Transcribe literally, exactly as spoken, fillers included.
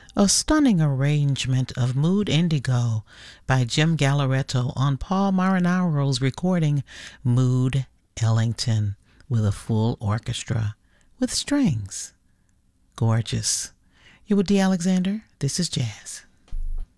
A stunning arrangement of Mood Indigo by Jim Galleretto on Paul Marinaro's recording Mood Ellington with a full orchestra with strings. Gorgeous. You're with D. Alexander. This is Jazz.